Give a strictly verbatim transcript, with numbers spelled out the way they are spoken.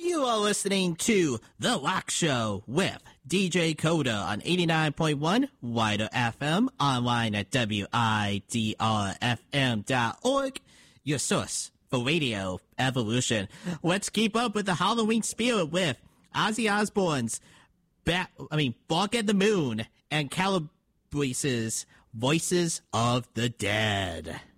You are listening to The Rock Show with D J Coda on eighty-nine point one Wider F M, online at W I D R F M dot org, your source for radio evolution. Let's keep up with the Halloween spirit with Ozzy Osbourne's Bat, I mean, Bark at the Moon and Calabrese's Voices of the Dead.